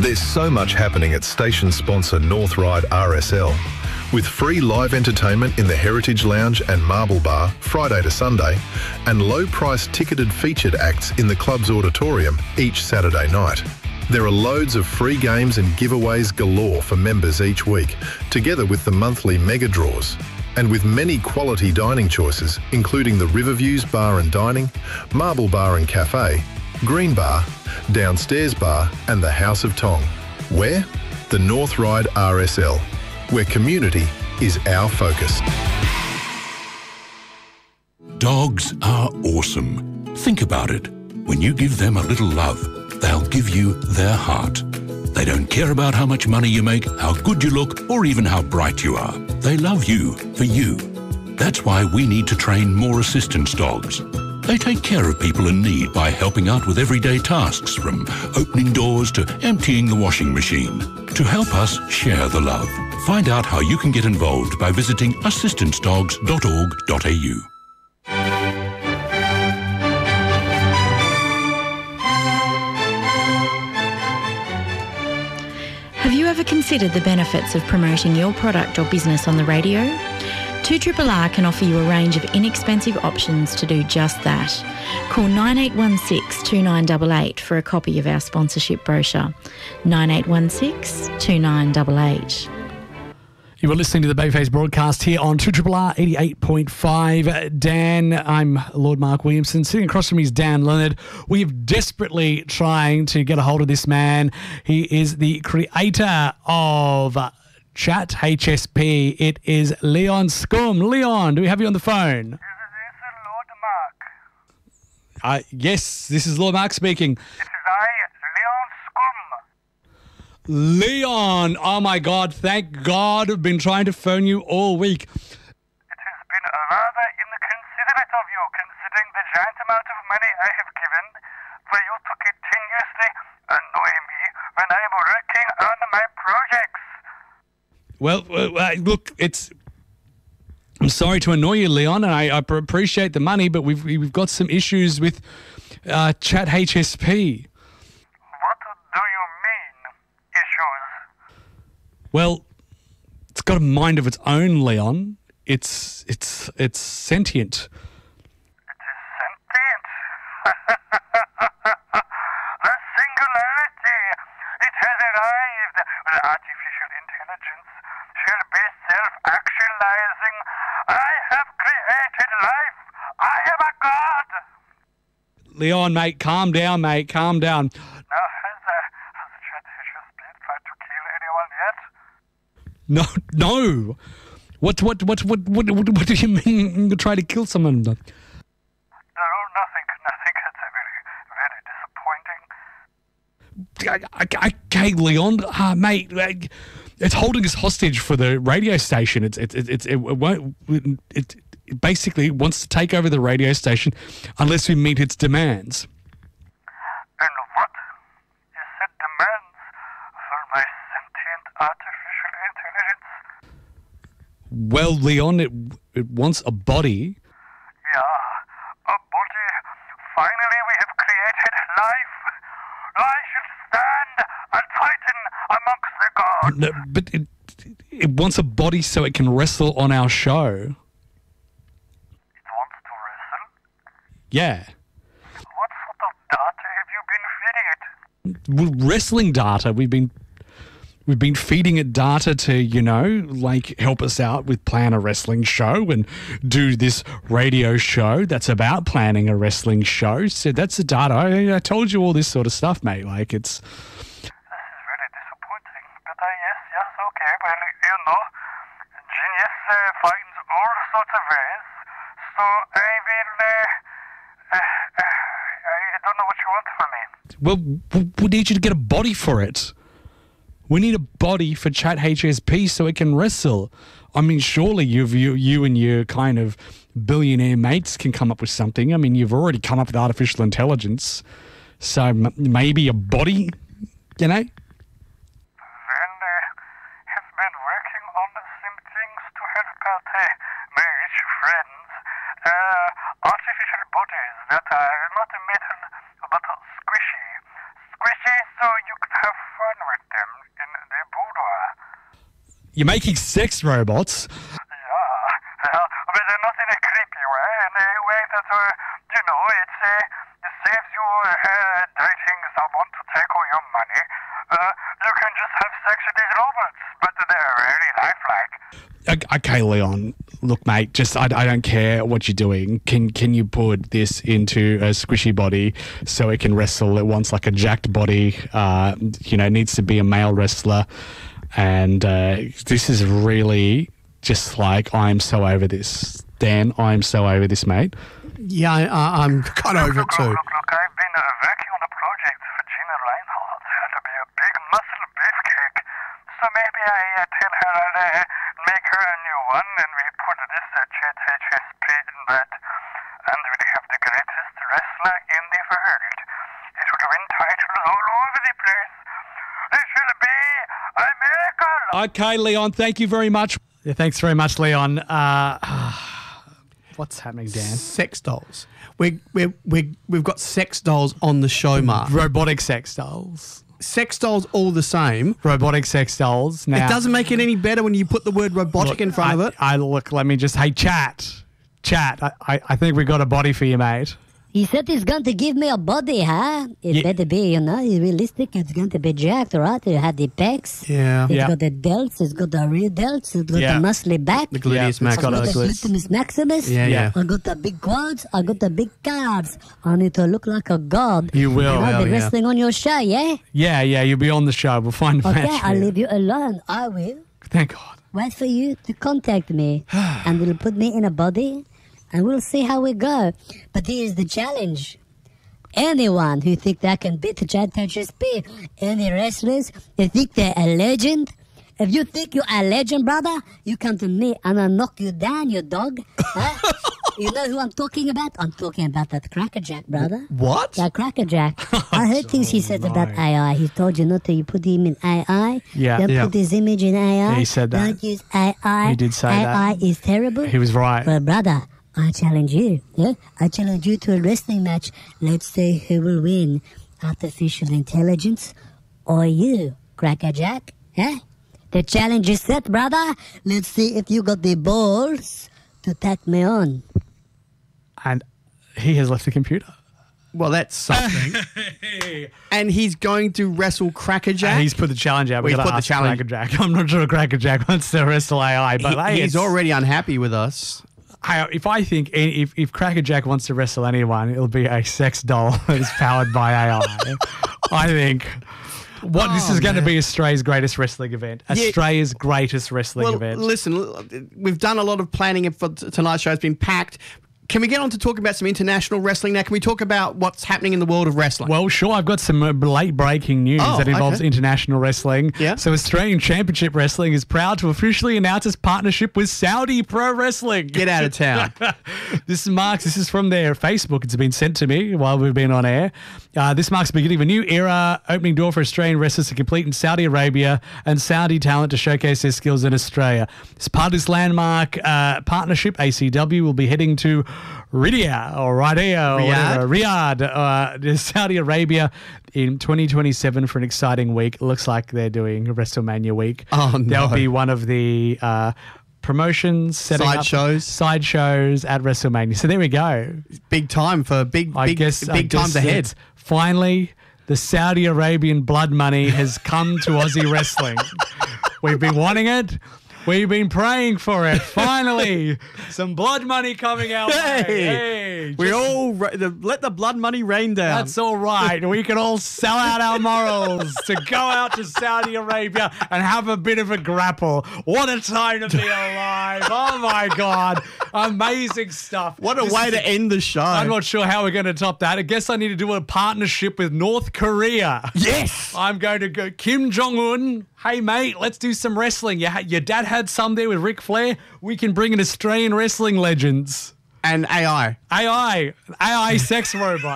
There's so much happening at station sponsor North Ryde RSL. With free live entertainment in the Heritage Lounge and Marble Bar Friday to Sunday, and low-priced ticketed featured acts in the club's auditorium each Saturday night. There are loads of free games and giveaways galore for members each week, together with the monthly mega draws. And with many quality dining choices, including the Riverviews Bar and Dining, Marble Bar and Cafe, Green Bar, Downstairs Bar and the House of Tong. Where? The North Ryde RSL, where community is our focus. Dogs are awesome. Think about it. When you give them a little love, they'll give you their heart. They don't care about how much money you make, how good you look, or even how bright you are. They love you for you. That's why we need to train more assistance dogs. They take care of people in need by helping out with everyday tasks, from opening doors to emptying the washing machine. To help us share the love. Find out how you can get involved by visiting assistancedogs.org.au. Have you ever considered the benefits of promoting your product or business on the radio? 2RRR can offer you a range of inexpensive options to do just that. Call 9816 2988 for a copy of our sponsorship brochure. 9816 2988. You were listening to the Bayface broadcast here on 2RRR 88.5. Dan, I'm Lord Mark Williamson. Sitting across from me is Dan Leonard. We're desperately trying to get a hold of this man. He is the creator of Chat HSP. It is Leon Scum. Leon, do we have you on the phone? Is this Lord Mark? Yes, this is Lord Mark speaking. It is I, Leon Scum. Leon, oh my God, thank God. I've been trying to phone you all week. It has been rather inconsiderate of you, considering the giant amount of money I have given for you to continuously annoy me when I am working on my projects. Well, look, I'm sorry to annoy you, Leon, and I appreciate the money, but we've got some issues with Chat HSP. What do you mean, issues? Well, it's got a mind of its own, Leon. It's sentient. It is sentient? The singularity. It has arrived. Artificial intelligence shall be self-actualizing. I have created life. I am a god. Leon, mate, calm down, mate, calm down. Now, has Chat HSP tried to kill anyone yet? No. What do you mean you try to kill someone? No, nothing. It's very disappointing. Okay, Leon, mate, it's holding us hostage for the radio station. It basically wants to take over the radio station unless we meet its demands. And what? You said demands for my sentient artificial intelligence? Well, Leon, it wants a body. Yeah, a body. Finally, we have created life. I should stand a titan amongst the gods. No, but it wants a body so it can wrestle on our show. It wants to wrestle? Yeah. What sort of data have you been feeding it? Wrestling data. We've been feeding it data to, like help us out with plan a wrestling show and do this radio show that's about planning a wrestling show. So that's the data. I told you all this sort of stuff, mate. Like it's... This is really disappointing. But yes, okay. Well, genius finds all sorts of ways. So I don't know what you want from me. Well, we need you to get a body for it. We need a body for Chat HSP so it can wrestle. I mean, surely you and your kind of billionaire mates can come up with something. I mean, you've already come up with artificial intelligence. So maybe a body, Well, have been working on some things to help out my rich friends. Artificial bodies that are not metal but squishy. Squishy so you can have fun with You're making sex robots? Yeah, well, but not in a creepy way, in a way that, it saves you dating someone to take all your money. You can just have sex with these robots, but they're very lifelike. Okay, Leon. Look, mate. Just I don't care what you're doing. Can you put this into a squishy body so it can wrestle? It wants like a jacked body. Needs to be a male wrestler. And this is really just like I'm so over this, Dan. I'm so over this, mate. Yeah, I'm kind of over it too. Look, I've been working on a project for Gina Reinhardt to be a big muscle beefcake. So maybe I tell her I'll make her a new one, and we put this HSP in that, and we'll have the greatest wrestler in the world. It will win titles all over the place. It will be a miracle. Okay, Leon. Thank you very much. Yeah, thanks very much, Leon. What's happening, Dan? Sex dolls. We've got sex dolls on the show, Mark. Robotic sex dolls. Sex dolls all the same. Robotic sex dolls. Now, It doesn't make it any better when you put the word robotic in front of it. Let me just, hey, chat. I think we got a body for you, mate. He said he's going to give me a body, huh? It better be, realistic. It's going to be jacked, right? You have the pecs. Yeah. It's got the delts. It's got the rear delts. It's got the muscly back. The gluteus Yeah, I got the maximus. gluteus maximus. Yeah. I got the big quads. I got the big calves. I need to look like a god. You will. And I'll be yeah. wrestling on your show, yeah? Yeah, you'll be on the show. We'll find a Okay, match for I'll you. leave you alone. I will Thank God. wait for you to contact me. And we'll put me in a body. And we'll see how we go. But here's the challenge. Anyone who think they can beat Chad HSP, any wrestlers, they think they're a legend. If you think you're a legend, brother, you come to me and I'll knock you down, you dog. Huh? You know who I'm talking about? I'm talking about that Crackerjack, brother. What? That Crackerjack. I heard things he said about AI. He told you not to you put him in AI. Yeah. Don't Yeah. put his image in AI. Yeah, he said that. Don't use AI. He did say that. AI is terrible. He was right. Well, brother, I challenge you. Yeah? I challenge you to a wrestling match. Let's see who will win. Artificial intelligence or you, Crackerjack. Yeah? The challenge is set, brother. Let's see if you got the balls to take me on. And he has left the computer. Well, that's something. And he's going to wrestle Crackerjack. And he's put the challenge out. We've Well, he's got to put the ask challenge- Crackerjack. I'm not sure Crackerjack wants to wrestle AI, but hey, he's it's- already unhappy with us. If I think if Crackerjack wants to wrestle anyone, it'll be a sex doll that is powered by AI. I think this is going to be Australia's greatest wrestling event. Yeah. Australia's greatest wrestling Well, event. listen, we've done a lot of planning for tonight's show. It's been packed. Can we get on to talk about some international wrestling now? Can we talk about what's happening in the world of wrestling? Well, sure. I've got some late breaking news Oh, that involves okay. international wrestling. Yeah. So Australian Championship Wrestling is proud to officially announce its partnership with Saudi Pro Wrestling. Get out of town. This is from their Facebook. It's been sent to me while we've been on air. This marks the beginning of a new era, opening door for Australian wrestlers to compete in Saudi Arabia and Saudi talent to showcase their skills in Australia. As part of this landmark partnership, ACW will be heading to Riyadh to Saudi Arabia in 2027 for an exciting week. It looks like they're doing WrestleMania week. Oh, no. They'll be one of the promotions, setting up side shows at WrestleMania. So there we go. Big time for big times ahead. It's finally, the Saudi Arabian blood money has come to Aussie wrestling. We've been wanting it. We've been praying for it. Finally, some blood money coming our way. Hey, We all let the blood money rain down. that's all right. We can all sell out our morals to go out to Saudi Arabia and have a bit of a grapple. What a time to be alive. Oh, my God. Amazing stuff. What a way to end the show. I'm not sure how we're going to top that. I guess I need to do a partnership with North Korea. Yes. I'm going to go Kim Jong-un. Hey, mate, let's do some wrestling. Your dad had some there with Ric Flair. We can bring in Australian wrestling legends. And AI. AI sex robot.